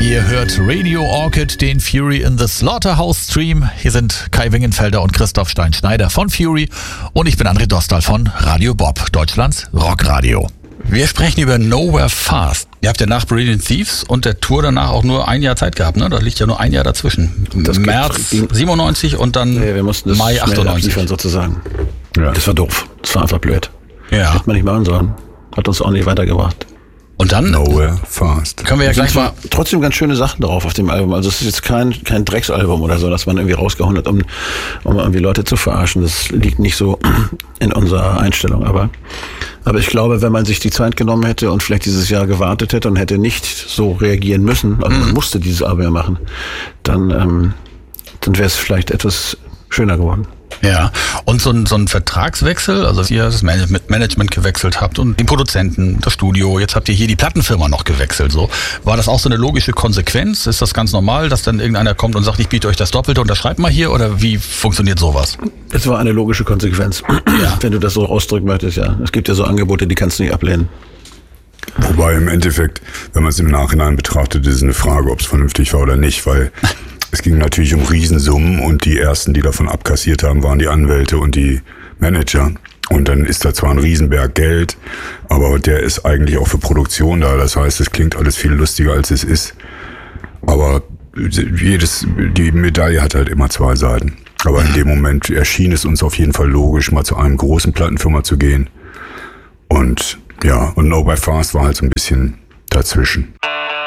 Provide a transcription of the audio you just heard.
Ihr hört Radio Orchid, den Fury in the Slaughterhouse Stream. Hier sind Kai Wingenfelder und Christoph Stein-Schneider von Fury und ich bin André Dostal von Radio Bob, Deutschlands Rockradio. Wir sprechen über Nowhere Fast. Ihr habt ja nach Brilliant Thieves und der Tour danach auch nur ein Jahr Zeit gehabt, ne? Da liegt ja nur ein Jahr dazwischen. März 97 und dann wir mussten das Mai 98 sozusagen. Ja. Das war doof. Das war einfach blöd. Ja. Hätte man nicht machen sollen. Hat uns auch nicht weitergebracht. Und dann Nowhere Fast. Können wir ja gleich mal trotzdem ganz schöne Sachen drauf auf dem Album. Also es ist jetzt kein Drecksalbum oder so, dass man irgendwie rausgehauen hat, um irgendwie Leute zu verarschen. Das liegt nicht so in unserer Einstellung. Aber ich glaube, wenn man sich die Zeit genommen hätte und vielleicht dieses Jahr gewartet hätte und hätte nicht so reagieren müssen, also man musste dieses Album ja machen, dann wäre es vielleicht etwas schöner geworden. Ja, und so ein Vertragswechsel, also ihr das Management gewechselt habt und den Produzenten, das Studio, jetzt habt ihr hier die Plattenfirma noch gewechselt. So, war das auch so eine logische Konsequenz? Ist das ganz normal, dass dann irgendeiner kommt und sagt, ich biete euch das Doppelte, unterschreibt mal hier, oder wie funktioniert sowas? Es war eine logische Konsequenz, ja. Wenn du das so ausdrücken möchtest, ja. Es gibt ja so Angebote, die kannst du nicht ablehnen. Wobei im Endeffekt, wenn man es im Nachhinein betrachtet, ist eine Frage, ob es vernünftig war oder nicht, weil es ging natürlich um Riesensummen und die ersten, die davon abkassiert haben, waren die Anwälte und die Manager. Und dann ist da zwar ein Riesenberg Geld, aber der ist eigentlich auch für Produktion da. Das heißt, es klingt alles viel lustiger, als es ist. Aber die Medaille hat halt immer zwei Seiten. Aber in dem Moment erschien es uns auf jeden Fall logisch, mal zu einem großen Plattenfirma zu gehen. Und ja, und Nowhere Fast war halt so ein bisschen dazwischen.